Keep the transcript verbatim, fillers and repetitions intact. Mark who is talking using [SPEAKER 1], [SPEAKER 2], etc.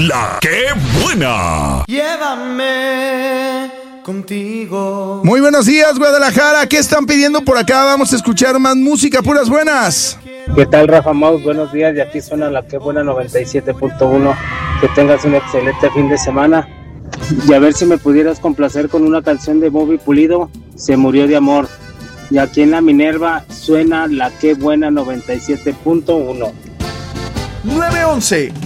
[SPEAKER 1] La que buena.
[SPEAKER 2] Llévame contigo.
[SPEAKER 3] Muy buenos días, Guadalajara. ¿Qué están pidiendo por acá? Vamos a escuchar más música, puras buenas.
[SPEAKER 4] ¿Qué tal, Rafa Maus? Buenos días, y aquí suena La que buena noventa y siete punto uno. Que tengas un excelente fin de semana. Y a ver si me pudieras complacer con una canción de Bobby Pulido, Se murió de amor. Y aquí en la Minerva suena La que buena noventa y siete punto uno.
[SPEAKER 3] nueve once